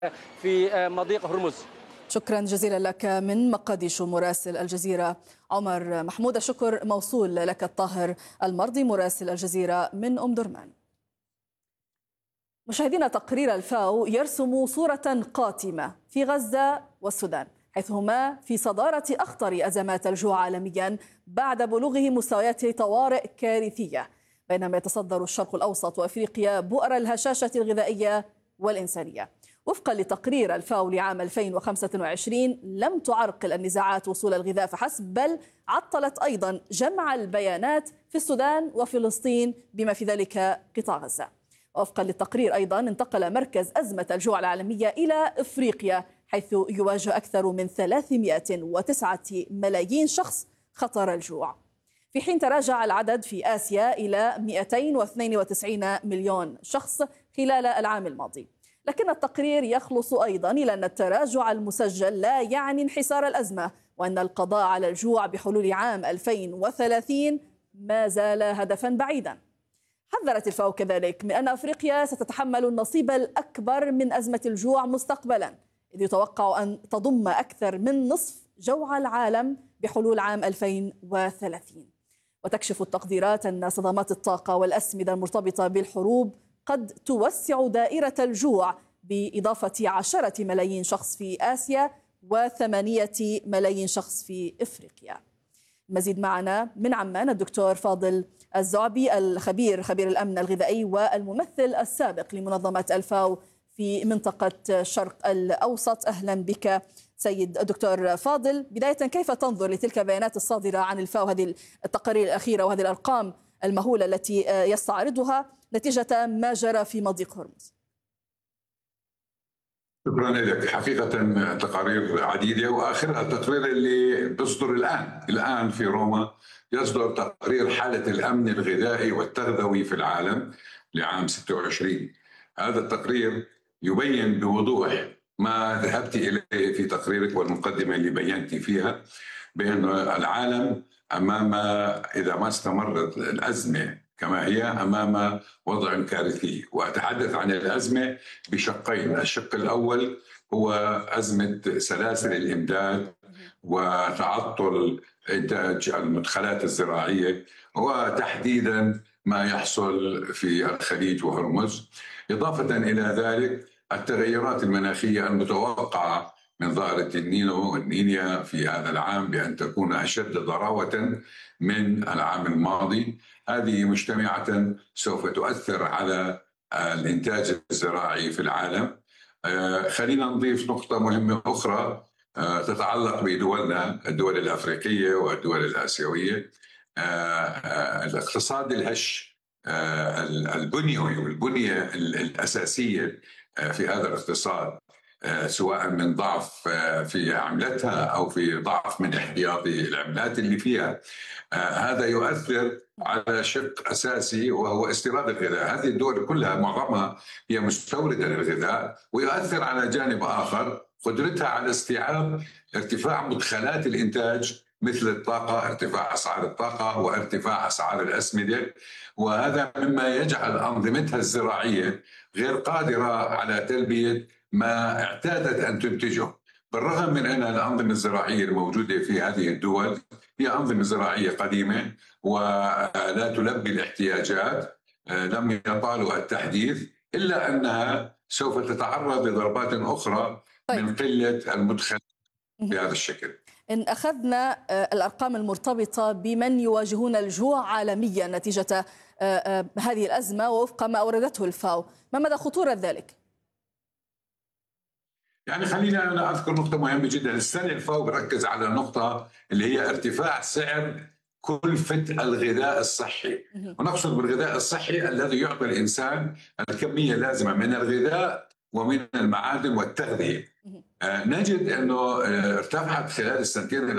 في مضيق هرمز. شكرا جزيلا لك من مقديشو مراسل الجزيرة عمر محمود. الشكر موصول لك الطاهر المرضي مراسل الجزيرة من أم درمان. مشاهدينا، تقرير الفاو يرسم صورة قاتمة في غزة والسودان، حيث هما في صدارة أخطر أزمات الجوع عالميا بعد بلوغه مستويات طوارئ كارثية، بينما يتصدر الشرق الأوسط وأفريقيا بؤر الهشاشة الغذائية والإنسانية. وفقا لتقرير الفاو لعام 2025 لم تعرقل النزاعات وصول الغذاء فحسب، بل عطلت أيضا جمع البيانات في السودان وفلسطين بما في ذلك قطاع غزة. وفقا للتقرير أيضا انتقل مركز أزمة الجوع العالمية إلى إفريقيا، حيث يواجه أكثر من 309 ملايين شخص خطر الجوع، في حين تراجع العدد في آسيا إلى 292 مليون شخص خلال العام الماضي. لكن التقرير يخلص أيضا إلى أن التراجع المسجل لا يعني انحسار الأزمة، وأن القضاء على الجوع بحلول عام 2030 ما زال هدفا بعيدا. حذرت الفاو كذلك من أن أفريقيا ستتحمل النصيب الأكبر من أزمة الجوع مستقبلا، إذ يتوقع أن تضم أكثر من نصف جوع العالم بحلول عام 2030. وتكشف التقديرات أن صدمات الطاقة والأسمدة المرتبطة بالحروب قد توسع دائرة الجوع بإضافة 10 ملايين شخص في آسيا و8 ملايين شخص في إفريقيا. مزيد معنا من عمان الدكتور فاضل الزعبي، خبير الأمن الغذائي والممثل السابق لمنظمة الفاو في منطقة الشرق الأوسط. أهلا بك سيد الدكتور فاضل. بداية، كيف تنظر لتلك البيانات الصادرة عن الفاو، هذه التقارير الأخيرة وهذه الأرقام المهولة التي يستعرضها نتيجة ما جرى في مضيق هرمز؟ شكرا لك. حقيقة تقارير عديدة، وآخرها التقرير اللي بيصدر الآن في روما، يصدر تقرير حالة الأمن الغذائي والتغذوي في العالم لعام 26. هذا التقرير يبين بوضوح ما ذهبت إليه في تقريرك والمقدمة اللي بينتي فيها، بأن العالم أمام، إذا ما استمرت الأزمة كما هي، أمام وضع كارثي. وأتحدث عن الأزمة بشقين. الشق الأول هو أزمة سلاسل الإمداد وتعطل إنتاج المدخلات الزراعية، وتحديدا ما يحصل في الخليج وهرمز، إضافة إلى ذلك التغيرات المناخية المتوقعة من ظاهرة النينو والنينيا في هذا العام بأن تكون أشد ضراوة من العام الماضي. هذه مجتمعة سوف تؤثر على الإنتاج الزراعي في العالم. خلينا نضيف نقطة مهمة أخرى تتعلق بدولنا، الدول الأفريقية والدول الآسيوية. الاقتصاد الهش، البنية الأساسية في هذا الاقتصاد، سواء من ضعف في عملتها أو في ضعف من احتياطي العملات اللي فيها، هذا يؤثر على شق أساسي وهو استيراد الغذاء. هذه الدول كلها معظمها هي مستوردة للغذاء، ويؤثر على جانب آخر قدرتها على استيعاب ارتفاع مدخلات الإنتاج مثل الطاقة، ارتفاع أسعار الطاقة وارتفاع أسعار الأسمدة، وهذا مما يجعل أنظمتها الزراعية غير قادرة على تلبية ما اعتادت أن تنتجه. بالرغم من أن الأنظمة الزراعية الموجودة في هذه الدول هي أنظمة زراعية قديمة ولا تلبي الاحتياجات، لم يطالوا التحديث، إلا أنها سوف تتعرض لضربات أخرى من قلة المدخلات بهذا الشكل. إن أخذنا الأرقام المرتبطة بمن يواجهون الجوع عالميا نتيجة هذه الأزمة ووفق ما أوردته الفاو، ما مدى خطورة ذلك؟ يعني خلينا أنا أذكر نقطة مهمة جدا. السنة الفاو بركز على نقطة اللي هي ارتفاع سعر كلفة الغذاء الصحي، ونقصد بالغذاء الصحي الذي يعطي الإنسان الكمية اللازمة من الغذاء ومن المعادن والتغذية. نجد أنه ارتفعت خلال السنتين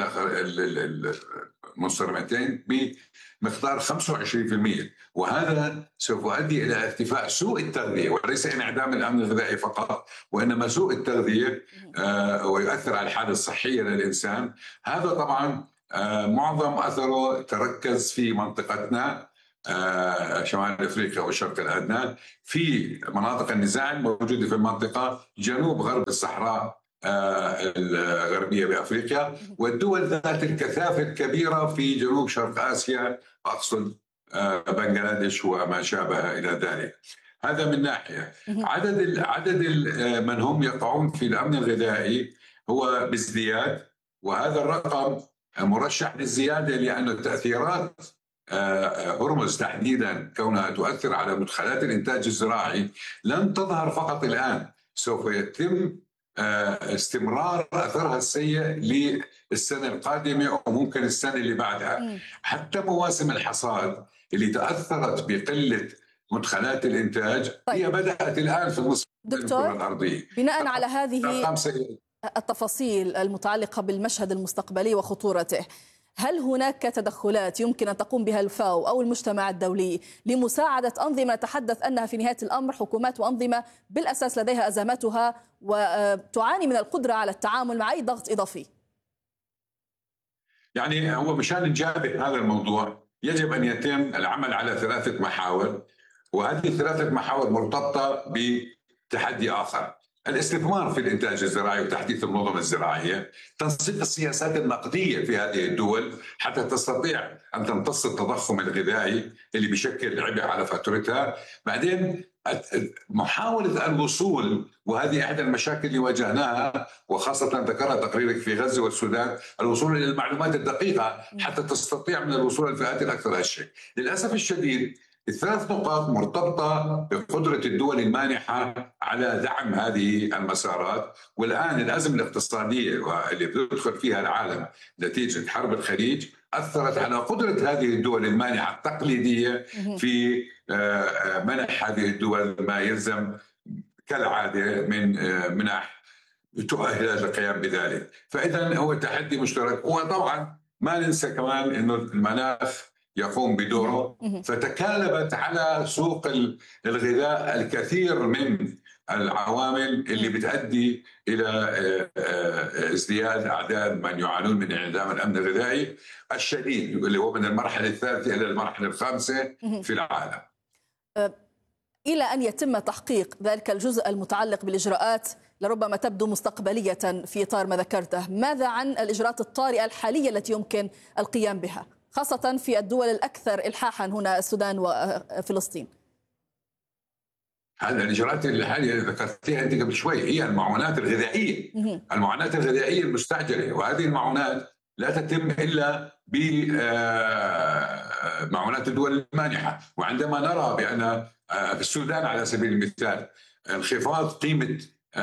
المنصرمتين بمقدار 25%، وهذا سوف يؤدي إلى ارتفاع سوء التغذية، وليس انعدام الأمن الغذائي فقط، وإنما سوء التغذية، ويؤثر على الحالة الصحية للإنسان. هذا طبعا معظم أثره تركز في منطقتنا شمال افريقيا والشرق الادنى، في مناطق النزاع الموجوده في المنطقه جنوب غرب الصحراء الغربيه بافريقيا، والدول ذات الكثافه الكبيره في جنوب شرق اسيا، اقصد بنغلاديش وما شابه الى ذلك. هذا من ناحيه. عدد من هم يقعون في الامن الغذائي هو بازدياد، وهذا الرقم مرشح للزياده لأن تاثيرات هرمز تحديدا كونها تؤثر على مدخلات الانتاج الزراعي لن تظهر فقط الان، سوف يتم استمرار اثرها السيء للسنه القادمه وممكن السنه اللي بعدها. حتى مواسم الحصاد اللي تاثرت بقله مدخلات الانتاج هي بدات الان في النصف دكتور الارضيه. بناء على هذه التفاصيل المتعلقه بالمشهد المستقبلي وخطورته، هل هناك تدخلات يمكن أن تقوم بها الفاو أو المجتمع الدولي لمساعدة أنظمة نتحدث أنها في نهاية الأمر حكومات وأنظمة بالأساس لديها أزماتها وتعاني من القدرة على التعامل مع أي ضغط إضافي؟ يعني هو مشان نجابه هذا الموضوع يجب أن يتم العمل على 3 محاور، وهذه ال3 محاور مرتبطة بتحدي آخر: الاستثمار في الإنتاج الزراعي وتحديث المنظومة الزراعية، تنسيق السياسات النقدية في هذه الدول حتى تستطيع أن تمتص التضخم الغذائي اللي بيشكل عبء على فاتورتها، بعدين محاولة الوصول، وهذه إحدى المشاكل اللي واجهناها وخاصة ذكرها تقريرك في غزة والسودان، الوصول إلى المعلومات الدقيقة حتى تستطيع من الوصول للفئات الأكثر هشة. للأسف الشديد ال3 نقاط مرتبطة بقدرة الدول المانحة على دعم هذه المسارات، والآن الأزمة الاقتصادية واللي بيدخل فيها العالم نتيجة حرب الخليج أثرت على قدرة هذه الدول المانحة التقليدية في منح هذه الدول ما يلزم كالعادة من منح تؤهلها للقيام بذلك. فإذا هو تحدي مشترك، وطبعا ما ننسى كمان أنه المناخ يقوم بدوره، فتكالبت على سوق الغذاء الكثير من العوامل اللي بتؤدي إلى ازدياد أعداد من يعانون من انعدام الأمن الغذائي الشديد اللي هو من المرحلة الثالثة إلى المرحلة الخامسة في العالم. إلى أن يتم تحقيق ذلك الجزء المتعلق بالإجراءات لربما تبدو مستقبلية في إطار ما ذكرته، ماذا عن الإجراءات الطارئة الحالية التي يمكن القيام بها خاصة في الدول الأكثر إلحاحا هنا السودان وفلسطين؟ هذا الإجراءات الحالية اللي ذكرتيها أنت قبل شوي هي المعونات الغذائية، المعونات الغذائية المستعجلة، وهذه المعونات لا تتم إلا بمعونات الدول المانحة. وعندما نرى بأن في السودان على سبيل المثال انخفاض قيمة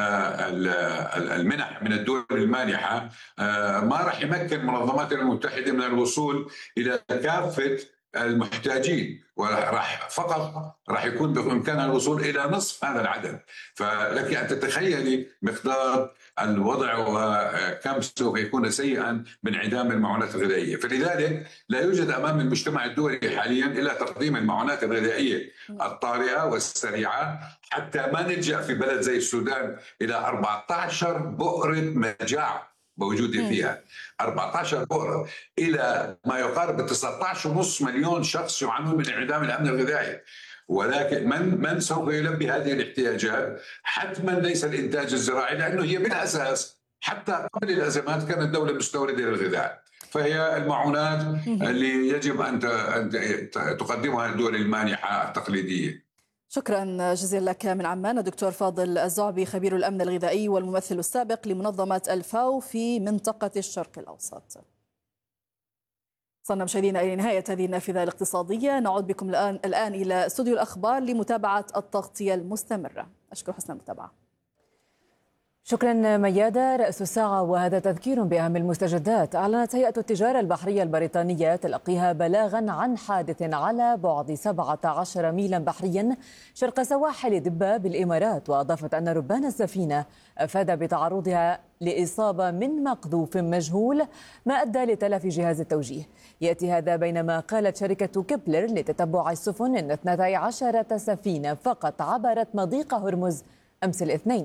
المنح من الدول المانحة ما راح يمكن المنظمات المتحدة من الوصول إلى كافة المحتاجين، راح يكون بإمكانها الوصول إلى نصف هذا العدد. فلك أن تتخيلي مقدار الوضع وكم سوف يكون سيئا بانعدام المعونات الغذائية. فلذلك لا يوجد أمام المجتمع الدولي حاليا إلا تقديم المعونات الغذائية الطارئة والسريعة حتى ما نلجأ في بلد زي السودان إلى 14 بؤرة مجاعة موجودة فيها، 14 بؤرة، إلى ما يقارب 19.5 مليون شخص يعانون من انعدام الأمن الغذائي. ولكن من سوف يلبي هذه الاحتياجات؟ حتما ليس الإنتاج الزراعي، لأنه هي بالأساس حتى قبل الأزمات كانت الدولة مستوردة للغذاء، فهي المعونات اللي يجب أن تقدمها الدول المانحة التقليدية. شكرا جزيلا لك من عمان الدكتور فاضل الزعبي، خبير الأمن الغذائي والممثل السابق لمنظمة الفاو في منطقة الشرق الأوسط. وصلنا مشاهدينا إلى نهاية هذه النافذة الاقتصادية، نعود بكم الآن إلى استوديو الأخبار لمتابعة التغطية المستمرة. أشكر حسن المتابعة. شكرا ميادة. رأس الساعة وهذا تذكير بأهم المستجدات. أعلنت هيئة التجارة البحرية البريطانية تلقيها بلاغا عن حادث على بعد 17 ميلا بحريا شرق سواحل دبا بالإمارات، وأضافت أن ربان السفينة أفاد بتعرضها لإصابة من مقذوف مجهول ما أدى لتلف جهاز التوجيه. يأتي هذا بينما قالت شركة كبلر لتتبع السفن أن 12 سفينة فقط عبرت مضيق هرمز أمس الاثنين.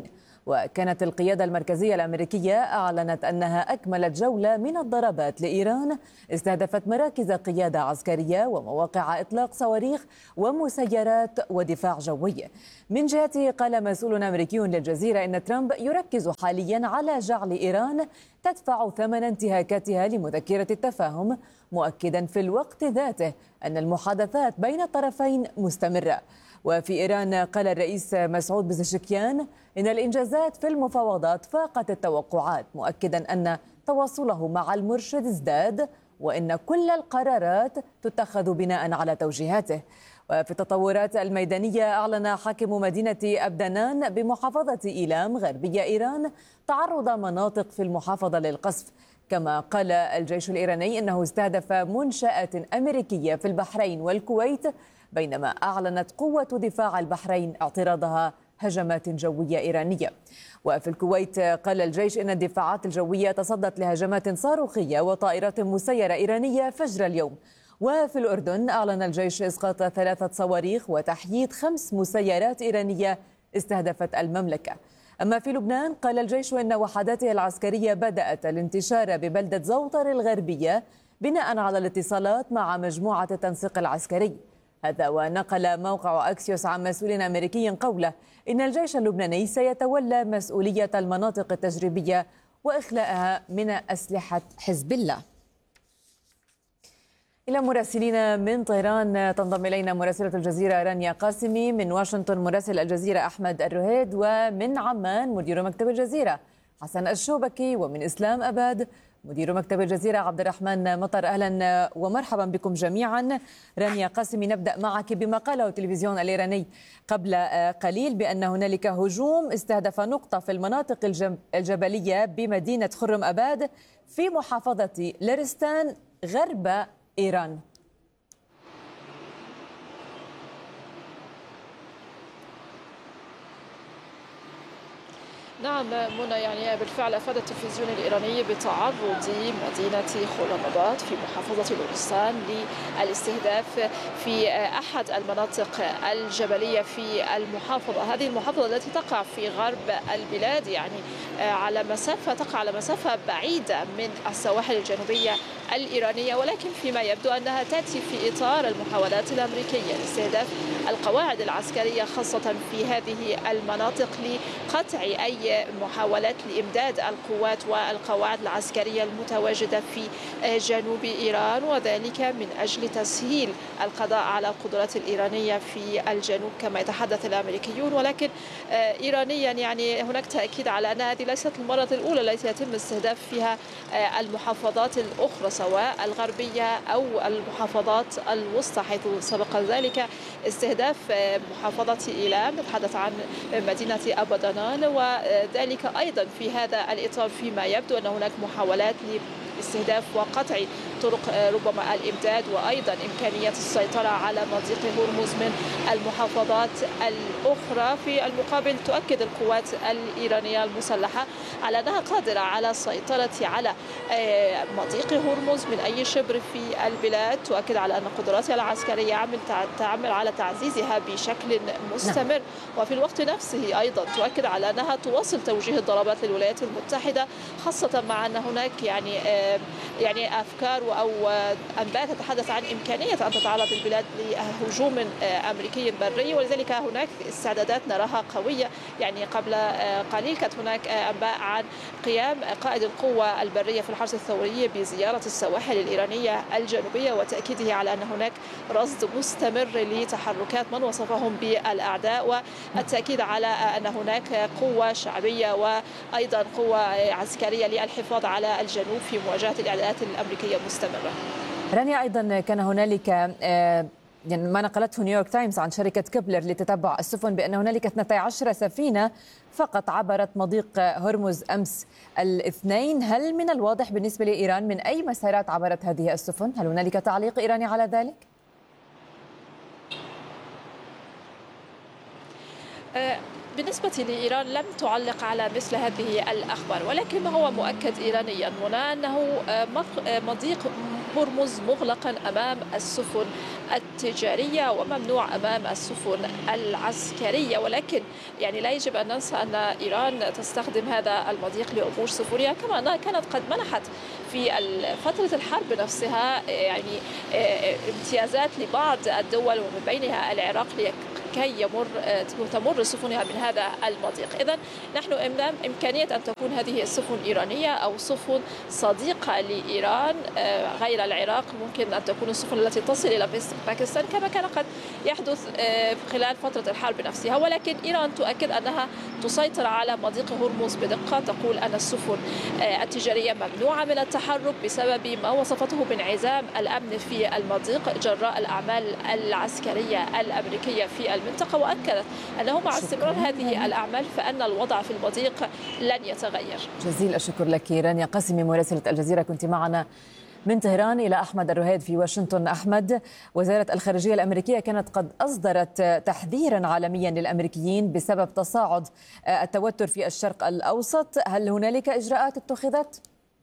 وكانت القيادة المركزية الأمريكية أعلنت أنها أكملت جولة من الضربات لإيران استهدفت مراكز قيادة عسكرية ومواقع إطلاق صواريخ ومسيرات ودفاع جوي. من جهته قال مسؤول أمريكي للجزيرة إن ترامب يركز حاليا على جعل إيران تدفع ثمن انتهاكاتها لمذكرة التفاهم، مؤكدا في الوقت ذاته أن المحادثات بين الطرفين مستمرة. وفي إيران قال الرئيس مسعود بزشكيان إن الإنجازات في المفاوضات فاقت التوقعات، مؤكدا أن تواصله مع المرشد ازداد وإن كل القرارات تتخذ بناء على توجيهاته. وفي التطورات الميدانية أعلن حاكم مدينة أبدنان بمحافظة إيلام غربية إيران تعرض مناطق في المحافظة للقصف. كما قال الجيش الإيراني أنه استهدف منشآت أمريكية في البحرين والكويت، بينما أعلنت قوة دفاع البحرين اعتراضها هجمات جوية إيرانية. وفي الكويت قال الجيش إن الدفاعات الجوية تصدت لهجمات صاروخية وطائرات مسيرة إيرانية فجر اليوم. وفي الأردن أعلن الجيش إسقاط 3 صواريخ وتحييد 5 مسيرات إيرانية استهدفت المملكة. أما في لبنان قال الجيش إن وحداته العسكرية بدأت الانتشار ببلدة زوطر الغربية بناء على الاتصالات مع مجموعة التنسيق العسكري. هذا ونقل موقع أكسيوس عن مسؤول أمريكي قوله إن الجيش اللبناني سيتولى مسؤولية المناطق التجريبية وإخلاءها من أسلحة حزب الله. إلى مراسلين من طهران تنضم إلينا مراسلة الجزيرة رانيا قاسمي، من واشنطن مراسل الجزيرة أحمد الرهيد، ومن عمان مدير مكتب الجزيرة حسن الشوبكي، ومن إسلام أباد مدير مكتب الجزيرة عبد الرحمن مطر. أهلا ومرحبا بكم جميعا. رانيا قاسمي، نبدأ معك بما قاله التلفزيون الإيراني قبل قليل بأن هنالك هجوم استهدف نقطة في المناطق الجبلية بمدينة خرم أباد في محافظة لرستان غرب إيران. نعم منى، يعني بالفعل أفاد التلفزيون الإيراني بتعرض مدينة خرماباد في محافظة لورستان للاستهداف في أحد المناطق الجبلية في المحافظة. هذه المحافظة التي تقع في غرب البلاد، يعني تقع على مسافة بعيدة من السواحل الجنوبية الإيرانية، ولكن فيما يبدو أنها تأتي في إطار المحاولات الأمريكية لاستهداف القواعد العسكرية خاصة في هذه المناطق لقطع أي محاولات لإمداد القوات والقواعد العسكرية المتواجدة في جنوب إيران، وذلك من أجل تسهيل القضاء على القدرات الإيرانية في الجنوب كما يتحدث الأمريكيون. ولكن إيرانيا يعني هناك تأكيد على أن هذه ليست المرة الأولى التي يتم استهداف فيها المحافظات الأخرى سواء الغربية أو المحافظات الوسطى، حيث سبق ذلك استهداف محافظة إيلام، نتحدث عن مدينة أبدنان، وذلك أيضا في هذا الإطار فيما يبدو أن هناك محاولات لاستهداف وقطع طرق ربما الإمداد وأيضا إمكانية السيطرة على مضيق هرمز من المحافظات الأخرى. في المقابل تؤكد القوات الإيرانية المسلحة على أنها قادرة على السيطرة على مضيق هرمز من أي شبر في البلاد، تؤكد على أن قدراتها العسكرية تعمل على تعزيزها بشكل مستمر، وفي الوقت نفسه أيضا تؤكد على أنها تواصل توجيه الضربات للولايات المتحدة، خاصة مع أن هناك يعني أفكار أو أنباء تتحدث عن إمكانية أن تتعرض البلاد لهجوم أمريكي بري، ولذلك هناك استعدادات نراها قوية. يعني قبل قليل كانت هناك أنباء عن قيام قائد القوة البرية في الحرس الثوري بزيارة السواحل الإيرانية الجنوبية وتأكيده على أن هناك رصد مستمر لتحركات من وصفهم بالأعداء، والتأكيد على أن هناك قوة شعبية وأيضا قوة عسكرية للحفاظ على الجنوب في مواجهة الإعدادات الأمريكية مستمرة. رانيا، أيضا كان هنالك يعني ما نقلته نيويورك تايمز عن شركة كبلر لتتبع السفن بأن هنالك 12 سفينة فقط عبرت مضيق هرمز أمس الاثنين. هل من الواضح بالنسبة لإيران من أي مسارات عبرت هذه السفن؟ هل هنالك تعليق إيراني على ذلك؟ بالنسبة لإيران لم تعلق على مثل هذه الأخبار، ولكن ما هو مؤكد إيرانيا هنا أنه مضيق هرمز مغلقا أمام السفن التجارية وممنوع أمام السفن العسكرية، ولكن يعني لا يجب أن ننسى أن إيران تستخدم هذا المضيق لعبور سفنها، كما أنها كانت قد منحت في فترة الحرب نفسها يعني امتيازات لبعض الدول ومن بينها العراق كي تمر سفنها من هذا المضيق. إذن نحن أمام إمكانية أن تكون هذه السفن إيرانية أو سفن صديقة لإيران غير العراق، ممكن أن تكون السفن التي تصل إلى باكستان كما كان قد يحدث خلال فترة الحرب نفسها، ولكن إيران تؤكد أنها تسيطر على مضيق هرمز بدقة، تقول أن السفن التجارية ممنوعة من التحرك بسبب ما وصفته بانعزام الأمن في المضيق جراء الأعمال العسكرية الأمريكية في المنطقة، وأكدت أنه مع استمرار هذه الأعمال فأن الوضع في المضيق لن يتغير. جزيل الشكر لك رانيا قاسمي مراسلة الجزيرة، كنت معنا من طهران. إلى أحمد الرهيد في واشنطن. أحمد، وزارة الخارجية الأمريكية كانت قد أصدرت تحذيرا عالميا للأمريكيين بسبب تصاعد التوتر في الشرق الأوسط، هل هنالك إجراءات اتخذت؟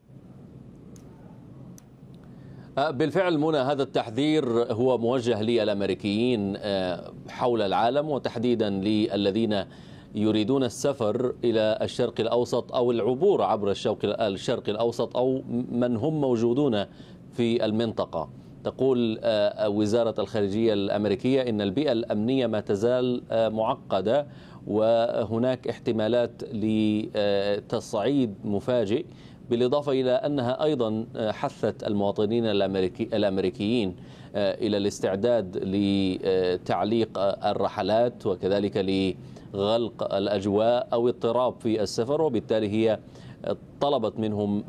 بالفعل منى، هذا التحذير هو موجه للأمريكيين حول العالم، وتحديدا للذين يريدون السفر إلى الشرق الأوسط أو العبور عبر الشرق الأوسط أو من هم موجودون في المنطقة. تقول وزارة الخارجية الأمريكية إن البيئة الأمنية ما تزال معقدة، وهناك احتمالات لتصعيد مفاجئ، بالإضافة إلى أنها أيضا حثت المواطنين الأمريكيين إلى الاستعداد لتعليق الرحلات وكذلك لغلق الأجواء أو اضطراب في السفر، وبالتالي هي طلبت منهم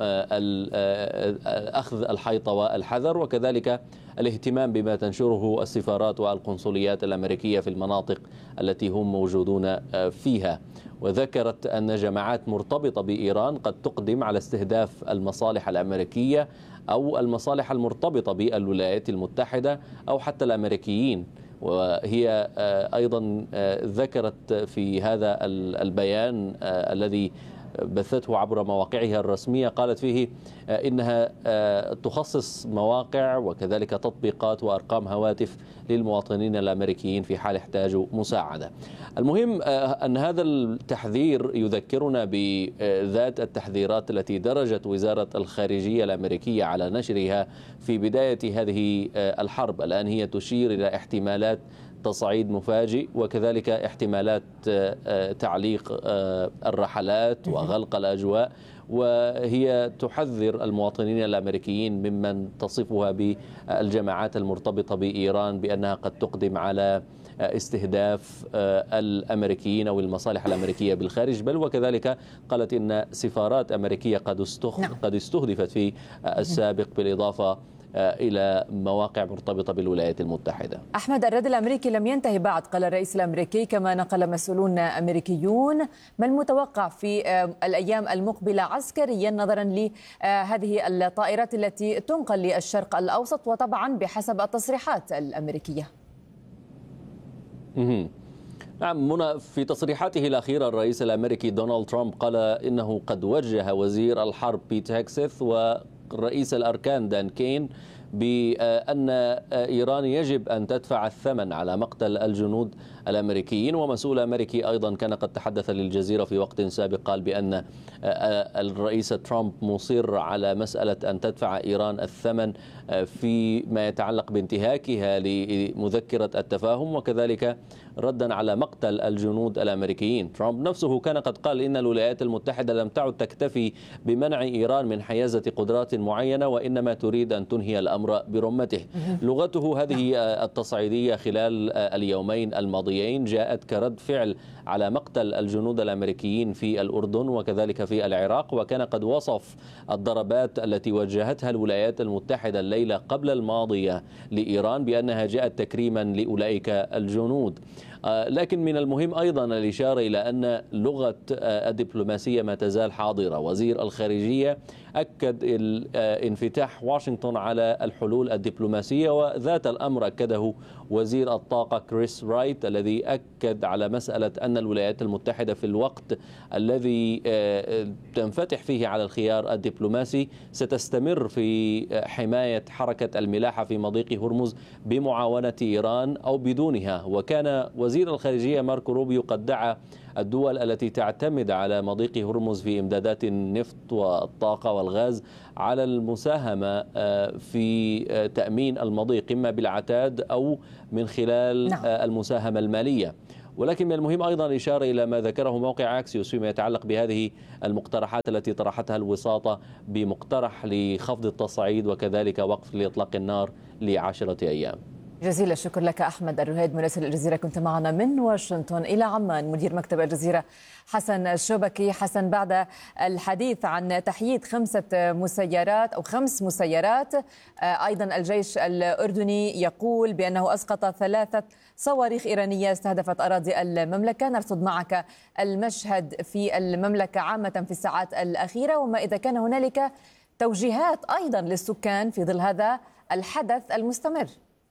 أخذ الحيطة والحذر، وكذلك الاهتمام بما تنشره السفارات والقنصليات الأمريكية في المناطق التي هم موجودون فيها. وذكرت أن جماعات مرتبطة بإيران قد تقدم على استهداف المصالح الأمريكية أو المصالح المرتبطة بالولايات المتحدة أو حتى الأمريكيين. وهي أيضا ذكرت في هذا البيان الذي بثته عبر مواقعها الرسمية، قالت فيه إنها تخصص مواقع وكذلك تطبيقات وأرقام هواتف للمواطنين الأمريكيين في حال احتاجوا مساعدة. المهم أن هذا التحذير يذكرنا بذات التحذيرات التي درجت وزارة الخارجية الأمريكية على نشرها في بداية هذه الحرب. الآن هي تشير إلى احتمالات تصعيد مفاجئ وكذلك احتمالات تعليق الرحلات وغلق الأجواء، وهي تحذر المواطنين الأمريكيين ممن تصفها بالجماعات المرتبطة بإيران بأنها قد تقدم على استهداف الأمريكيين أو المصالح الأمريكية بالخارج، بل وكذلك قالت إن سفارات أمريكية قد استهدفت في السابق، بالإضافة إلى مواقع مرتبطة بالولايات المتحدة. أحمد، الرد الأمريكي لم ينتهي بعد، قال الرئيس الأمريكي كما نقل مسؤولون أمريكيون. ما المتوقع في الأيام المقبلة عسكريا نظرا لهذه الطائرات التي تنقل للشرق الأوسط، وطبعا بحسب التصريحات الأمريكية؟ نعم منى، في تصريحاته الأخيرة الرئيس الأمريكي دونالد ترامب قال إنه قد وجه وزير الحرب بيت هيكسيث ورئيس الأركان دان كين بأن إيران يجب أن تدفع الثمن على مقتل الجنود الأمريكيين. ومسؤول أمريكي أيضا كان قد تحدث للجزيرة في وقت سابق، قال بأن الرئيس ترامب مصر على مسألة أن تدفع إيران الثمن فيما يتعلق بانتهاكها لمذكرة التفاهم، وكذلك ردا على مقتل الجنود الأمريكيين. ترامب نفسه كان قد قال إن الولايات المتحدة لم تعد تكتفي بمنع إيران من حيازة قدرات معينة، وإنما تريد أن تنهي الأمر برمته. لغته هذه التصعيدية خلال اليومين الماضيين جاءت كرد فعل على مقتل الجنود الأمريكيين في الأردن وكذلك في العراق، وكان قد وصف الضربات التي وجهتها الولايات المتحدة الليلة قبل الماضية لإيران بأنها جاءت تكريما لأولئك الجنود. لكن من المهم أيضا الإشارة إلى أن لغة الدبلوماسية ما تزال حاضرة. وزير الخارجية أكد انفتاح واشنطن على الحلول الدبلوماسية، وذات الأمر أكده وزير الطاقة كريس رايت الذي أكد على مسألة أن الولايات المتحدة في الوقت الذي تنفتح فيه على الخيار الدبلوماسي ستستمر في حماية حركة الملاحة في مضيق هرمز بمعاونة إيران أو بدونها. وكان وزير الخارجية ماركو روبيو قد دعا الدول التي تعتمد على مضيق هرمز في إمدادات النفط والطاقة والغاز على المساهمة في تأمين المضيق إما بالعتاد أو من خلال المساهمة المالية. ولكن من المهم أيضا الإشارة إلى ما ذكره موقع أكسيوس فيما يتعلق بهذه المقترحات التي طرحتها الوساطة بمقترح لخفض التصعيد وكذلك وقف لإطلاق النار ل10 أيام. جزيل الشكر لك أحمد الرهيد مراسل الجزيرة، كنت معنا من واشنطن. إلى عمان مدير مكتب الجزيرة حسن الشوبكي. حسن، بعد الحديث عن تحييد 5 مسيرات أو 5 مسيرات، أيضا الجيش الأردني يقول بأنه أسقط 3 صواريخ إيرانية استهدفت أراضي المملكة. نرصد معك المشهد في المملكة عامة في الساعات الأخيرة، وما إذا كان هنالك توجيهات أيضا للسكان في ظل هذا الحدث المستمر.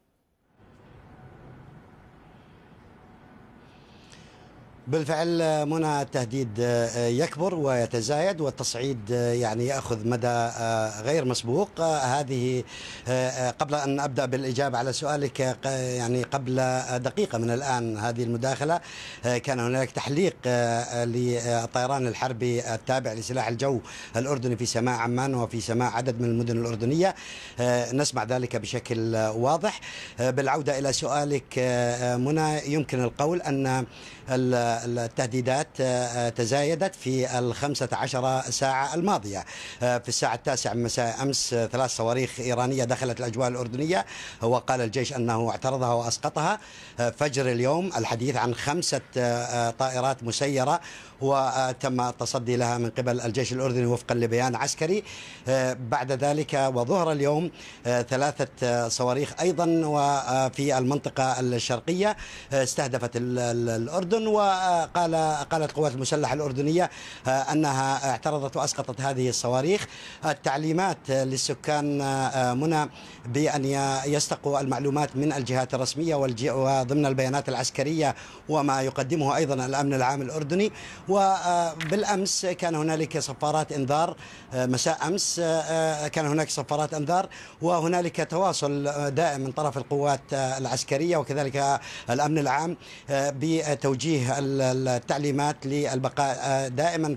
بالفعل منى، التهديد يكبر ويتزايد والتصعيد يعني يأخذ مدى غير مسبوق. هذه قبل أن أبدأ بالإجابة على سؤالك، يعني قبل دقيقة من الآن هذه المداخلة كان هناك تحليق للطيران الحربي التابع لسلاح الجو الأردني في سماء عمان وفي سماء عدد من المدن الأردنية. نسمع ذلك بشكل واضح. بالعودة إلى سؤالك منى، يمكن القول أن التهديدات تزايدت في 15 ساعة الماضية. في الساعة 9 مساء أمس 3 صواريخ إيرانية دخلت الأجواء الأردنية، وقال الجيش أنه اعترضها وأسقطها. فجر اليوم الحديث عن 5 طائرات مسيرة وتم التصدي لها من قبل الجيش الأردني وفقا لبيان عسكري. بعد ذلك وظهر اليوم 3 صواريخ أيضا وفي المنطقة الشرقية استهدفت الأردن، وقالت القوات المسلحة الأردنية أنها اعترضت وأسقطت هذه الصواريخ. التعليمات للسكان منى بأن يستقوا المعلومات من الجهات الرسمية وضمن البيانات العسكرية وما يقدمه أيضا الأمن العام الأردني. وبالأمس كان هنالك صفارات إنذار، مساء أمس كان هناك صفارات إنذار، وهنالك تواصل دائم من طرف القوات العسكرية وكذلك الأمن العام بتوجيه التعليمات للبقاء دائما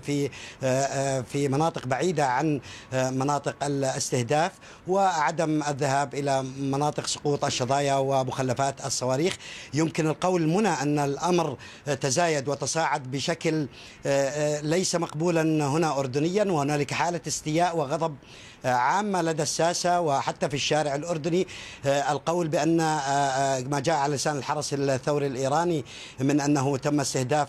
في مناطق بعيدة عن مناطق الاستهداف وعدم الذهاب إلى مناطق سقوط الشظايا ومخلفات الصواريخ. يمكن القول منى أن الأمر تزايد وتصاعد بشكل ليس مقبولا هنا أردنيا، وهنالك حالة استياء وغضب عامة لدى الساسة وحتى في الشارع الأردني. القول بأن ما جاء على لسان الحرس الثوري الإيراني من أنه تم استهداف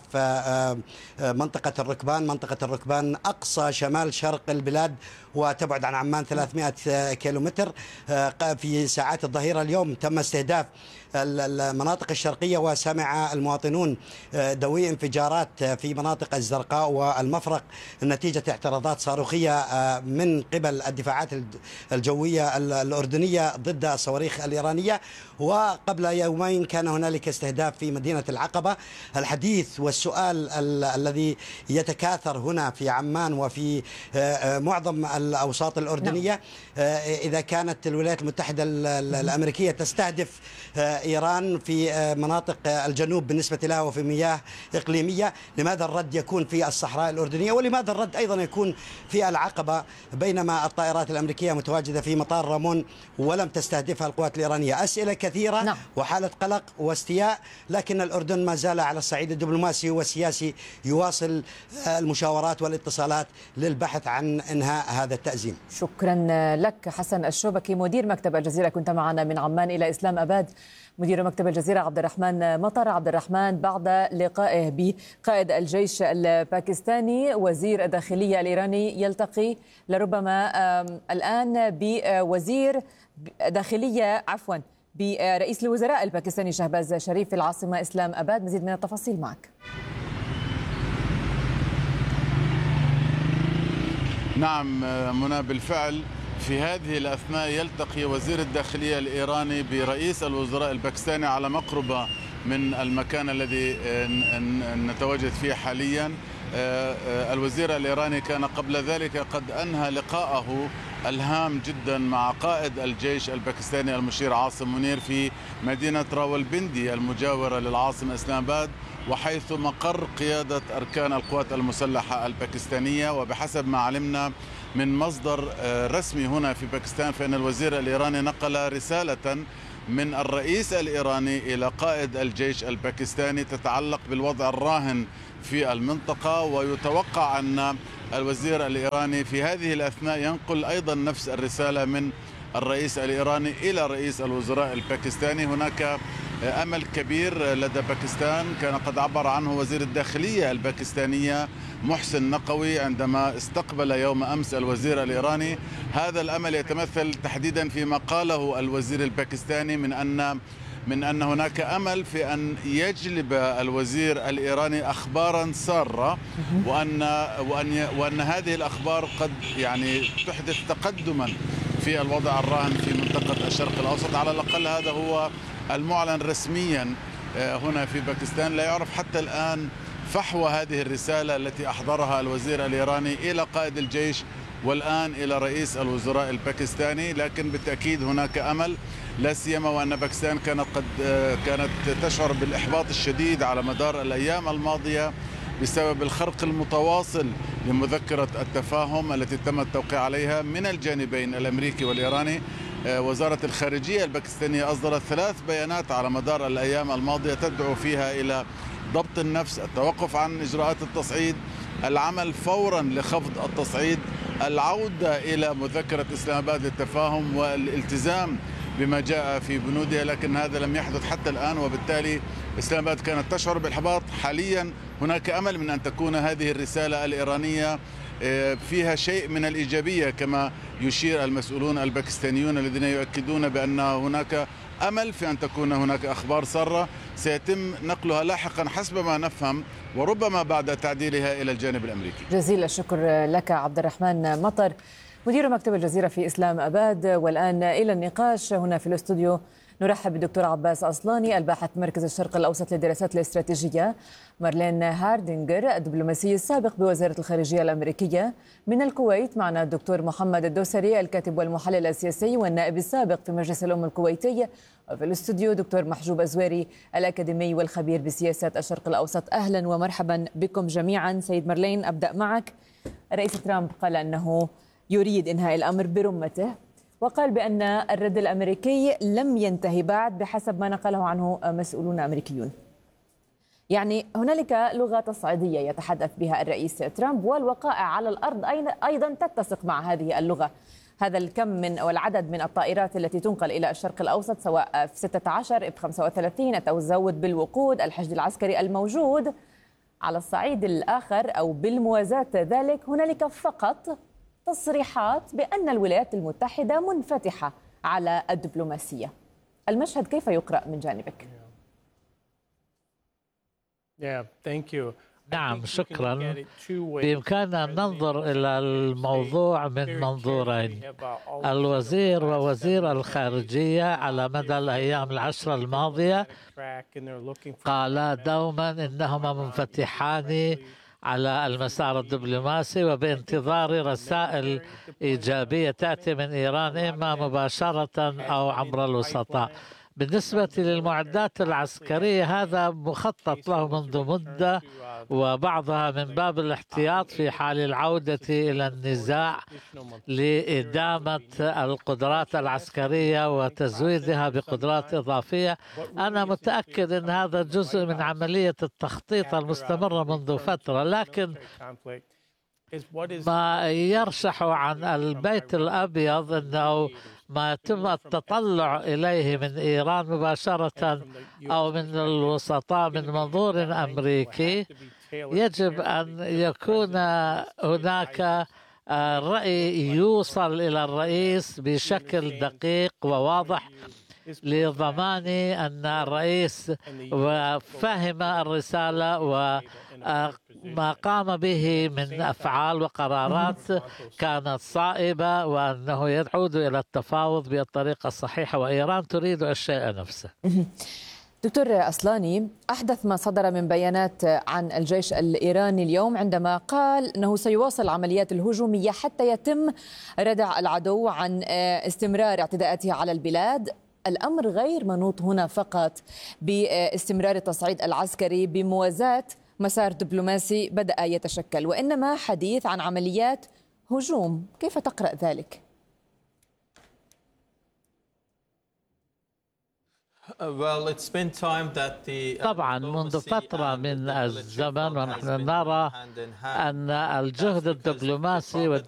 منطقة الركبان أقصى شمال شرق البلاد وتبعد عن عمان 300 كيلومتر. في ساعات الظهيرة اليوم تم استهداف المناطق الشرقية، وسمع المواطنون دوي انفجارات في مناطق الزرقاء والمفرق نتيجة اعتراضات صاروخية من قبل الدفاعات الجوية الأردنية ضد الصواريخ الإيرانية. وقبل يومين كان هنالك استهداف في مدينة العقبة. الحديث والسؤال الذي يتكاثر هنا في عمان وفي معظم الأوساط الأردنية، إذا كانت الولايات المتحدة الأمريكية تستهدف إيران في مناطق الجنوب بالنسبة لها وفي مياه إقليمية، لماذا الرد يكون في الصحراء الأردنية؟ ولماذا الرد أيضا يكون في العقبة بينما الطائرات الأمريكية متواجدة في مطار رامون ولم تستهدفها القوات الإيرانية؟ أسئلة كثيرة وحالة قلق واستياء، لكن الأردن ما زال على الصعيد الدبلوماسي والسياسي يواصل المشاورات والاتصالات للبحث عن إنهاء هذا التأزيم. شكرا لك حسن الشوبكي مدير مكتب الجزيرة، كنت معنا من عمان إلى إسلام أباد مدير مكتب الجزيرة عبد الرحمن مطر. عبد الرحمن، بعد لقائه بقائد الجيش الباكستاني وزير الداخلية الإيراني يلتقي لربما الآن بوزير داخلية برئيس الوزراء الباكستاني شهباز شريف في العاصمة إسلام أباد. مزيد من التفاصيل معك. نعم منى، بالفعل في هذه الأثناء يلتقي وزير الداخلية الإيراني برئيس الوزراء الباكستاني على مقربة من المكان الذي نتواجد فيه حاليا. الوزير الإيراني كان قبل ذلك قد أنهى لقاءه الهام جدا مع قائد الجيش الباكستاني المشير عاصم منير في مدينة راولبندي المجاورة للعاصمة إسلام آباد، وحيث مقر قيادة أركان القوات المسلحة الباكستانية. وبحسب ما علمنا من مصدر رسمي هنا في باكستان، فإن الوزير الإيراني نقل رسالة من الرئيس الإيراني إلى قائد الجيش الباكستاني تتعلق بالوضع الراهن في المنطقة، ويتوقع أن الوزير الإيراني في هذه الأثناء ينقل أيضا نفس الرسالة من الرئيس الإيراني إلى رئيس الوزراء الباكستاني. هناك أمل كبير لدى باكستان كان قد عبر عنه وزير الداخلية الباكستانية محسن نقوي عندما استقبل يوم أمس الوزير الإيراني. هذا الأمل يتمثل تحديدا فيما قاله الوزير الباكستاني من أن هناك أمل في أن يجلب الوزير الإيراني أخبارا سارة، وأن هذه الأخبار قد تحدث تقدما في الوضع الراهن في منطقة الشرق الأوسط. على الأقل هذا هو المعلن رسميا هنا في باكستان. لا يعرف حتى الآن فحوى هذه الرسالة التي أحضرها الوزير الإيراني إلى قائد الجيش والآن إلى رئيس الوزراء الباكستاني، لكن بالتأكيد هناك أمل، لا سيما وأن باكستان كانت تشعر بالإحباط الشديد على مدار الأيام الماضية بسبب الخرق المتواصل لمذكرة التفاهم التي تم التوقيع عليها من الجانبين الأمريكي والإيراني. وزارة الخارجية الباكستانية أصدرت 3 بيانات على مدار الأيام الماضية تدعو فيها إلى ضبط النفس، التوقف عن إجراءات التصعيد، العمل فورا لخفض التصعيد، العودة إلى مذكرة إسلام آباد للتفاهم والالتزام بما جاء في بنودها، لكن هذا لم يحدث حتى الآن. وبالتالي إسلام آباد كانت تشعر بالإحباط. حاليا هناك أمل من أن تكون هذه الرسالة الإيرانية فيها شيء من الإيجابية، كما يشير المسؤولون الباكستانيون الذين يؤكدون بأن هناك أمل في أن تكون هناك أخبار سارة سيتم نقلها لاحقا حسب ما نفهم، وربما بعد تعديلها إلى الجانب الأمريكي. جزيل الشكر لك عبد الرحمن مطر، مدير مكتب الجزيرة في إسلام أباد. والآن إلى النقاش هنا في الاستوديو. نرحب بالدكتور عباس أصلاني، الباحث مركز الشرق الأوسط للدراسات الاستراتيجية، مارلين هاردينجر الدبلوماسي السابق بوزارة الخارجية الأمريكية. من الكويت معنا الدكتور محمد الدوسري الكاتب والمحلل السياسي والنائب السابق في مجلس الأمة الكويتي. وفي الاستوديو دكتور محجوب أزويري الأكاديمي والخبير بسياسة الشرق الأوسط. أهلا ومرحبا بكم جميعا. سيد مارلين، أبدأ معك. الرئيس ترامب قال أنه يريد إنهاء الأمر برمته، وقال بأن الرد الأمريكي لم ينتهي بعد بحسب ما نقله عنه مسؤولون أمريكيون. يعني هنالك لغة تصعيدية يتحدث بها الرئيس ترامب، والوقائع على الأرض أيضا تتسق مع هذه اللغة. هذا الكم من والعدد من الطائرات التي تنقل إلى الشرق الأوسط، سواء في 16 F-35، التزود بالوقود، الحشد العسكري الموجود. على الصعيد الآخر أو بالموازاة ذلك، هنالك فقط تصريحات بأن الولايات المتحدة منفتحة على الدبلوماسية. المشهد كيف يقرأ من جانبك؟ نعم، شكرا. بإمكاننا أن ننظر إلى الموضوع من منظورين. الوزير ووزير الخارجية على مدى الأيام 10 الماضية قالا دوما إنهما منفتحان على المسار الدبلوماسي وبانتظار رسائل إيجابية تأتي من إيران، إما مباشرة أو عبر الوسطاء. بالنسبة للمعدات العسكرية هذا مخطط له منذ مدة، وبعضها من باب الاحتياط في حال العودة إلى النزاع لإدامة القدرات العسكرية وتزويدها بقدرات إضافية. أنا متأكد أن هذا جزء من عملية التخطيط المستمرة منذ فترة، لكن ما يرشح عن البيت الأبيض أنه ما يتم التطلع إليه من إيران مباشرة أو من الوسطاء من منظور أمريكي، يجب أن يكون هناك رأي يوصل إلى الرئيس بشكل دقيق وواضح لضمان أن الرئيس فهم الرسالة وما قام به من أفعال وقرارات كانت صائبة، وأنه يعود إلى التفاوض بالطريقة الصحيحة، وإيران تريد الشيء نفسه. دكتور أصلاني، أحدث ما صدر من بيانات عن الجيش الإيراني اليوم عندما قال أنه سيواصل العمليات الهجومية حتى يتم ردع العدو عن استمرار اعتداءاته على البلاد. الأمر غير منوط هنا فقط باستمرار التصعيد العسكري بموازاة مسار دبلوماسي بدأ يتشكل، وإنما حديث عن عمليات هجوم. كيف تقرأ ذلك؟ طبعا منذ فترة من الزمن ونحن نرى أن الجهد الدبلوماسي